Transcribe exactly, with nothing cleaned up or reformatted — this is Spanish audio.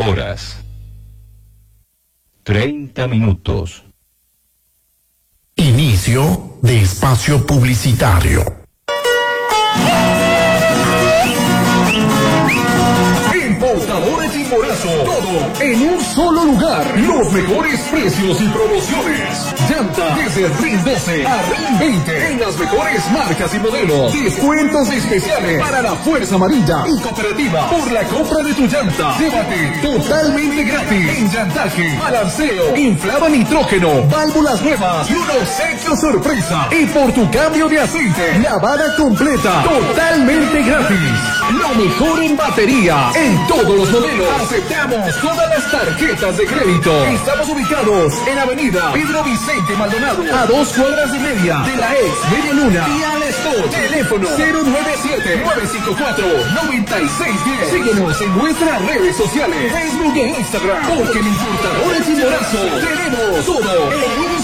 horas. treinta minutos. Inicio de espacio publicitario. Importadores Chimborazo, todo en un solo lugar. Los mejores precios y promociones. Llanta desde RIN doce a RIN veinte en las mejores marcas y modelos. Descuentos especiales para la Fuerza Amarilla y Cooperativa por la compra de tu llanta. Llévate totalmente gratis en llantaje, balanceo, inflaba nitrógeno, válvulas nuevas y un obsequio sorpresa. Y por tu cambio de aceite, lavada completa, totalmente gratis. Lo mejor en batería, en todos los modelos. Aceptamos todas las tarjetas de crédito. Estamos ubicados en Avenida Pedro Vicente Maldonado, a dos cuadras y media de la ex Media Luna. Y al Spot, teléfono cero nueve siete, nueve cinco cuatro, nueve seis uno cero. Síguenos en nuestras redes sociales, Facebook e Instagram, porque en Importadores Chimborazo tenemos todo en un